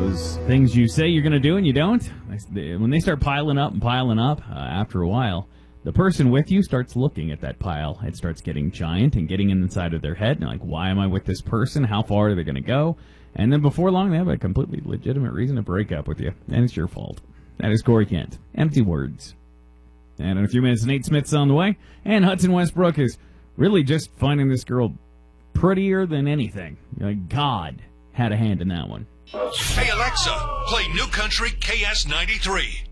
those things you say you're going to do and you don't, when they start piling up, after a while, the person with you starts looking at that pile. It starts getting giant and getting inside of their head. And like, why am I with this person? How far are they going to go? And then before long, they have a completely legitimate reason to break up with you. And it's your fault. That is Corey Kent. Empty words. And in a few minutes, Nate Smith's on the way. And Hudson Westbrook is really just finding this girl prettier than anything. Like, God had a hand in that one. Hey, Alexa, play New Country KS93.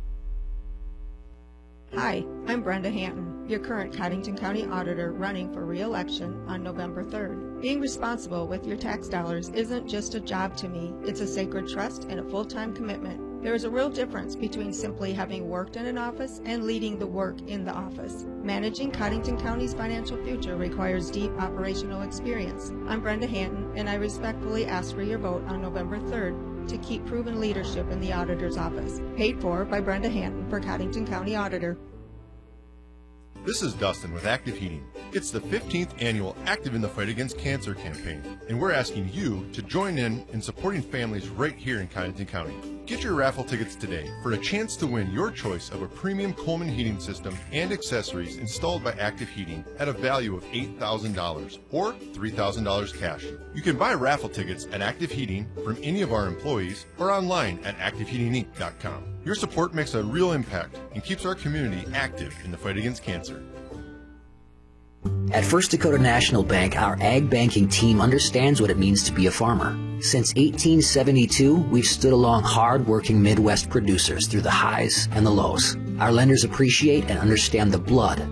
Hi, I'm Brenda Hanton, your current Cottington County Auditor running for re-election on November 3rd. Being responsible with your tax dollars isn't just a job to me, it's a sacred trust and a full-time commitment. There is a real difference between simply having worked in an office and leading the work in the office. Managing Cottington County's financial future requires deep operational experience. I'm Brenda Hanton, and I respectfully ask for your vote on November 3rd to keep proven leadership in the Auditor's office. Paid for by Brenda Hanton for Cottington County Auditor. This is Dustin with Active Heating. It's the 15th annual Active in the Fight Against Cancer campaign, and we're asking you to join in supporting families right here in Cottington County. Get your raffle tickets today for a chance to win your choice of a premium Coleman heating system and accessories installed by Active Heating at a value of $8,000 or $3,000 cash. You can buy raffle tickets at Active Heating from any of our employees or online at activeheatinginc.com. Your support makes a real impact and keeps our community active in the fight against cancer. At First Dakota National Bank, our ag banking team understands what it means to be a farmer. Since 1872, we've stood along hard-working Midwest producers through the highs and the lows. Our lenders appreciate and understand the blood,